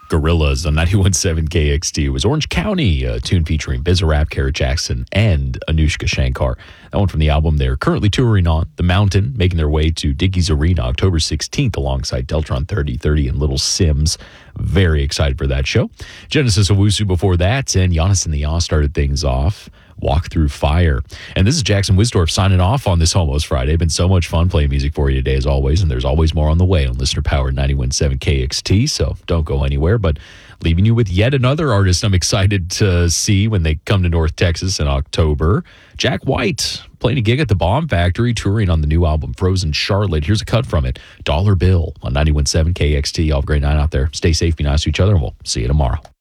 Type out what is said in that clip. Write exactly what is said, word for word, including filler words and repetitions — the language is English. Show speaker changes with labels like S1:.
S1: Gorillaz on ninety-one point seven K X T. It was Orange County, a tune featuring Bizarrap, Carrot Jackson, and Anushka Shankar. That one from the album they're currently touring on, The Mountain, making their way to Dickies Arena October sixteenth alongside Deltron thirty thirty and Little Sims. Very excited for that show. Genesis Owusu before that, and Giannis and the Yaw started things off. Walk Through Fire. And this is Jackson Wisdorf signing off on this Almost Friday. Been so much fun playing music for you today as always, and there's always more on the way on Listener Power ninety-one point seven K X T, so don't go anywhere. But leaving you with yet another artist I'm excited to see when they come to North Texas in October. Jack White playing a gig at the Bomb Factory, touring on the new album Frozen Charlotte. Here's a cut from it. Dollar Bill on ninety-one point seven K X T. Y'all have a great night out there. Stay safe, be nice to each other, and we'll see you tomorrow.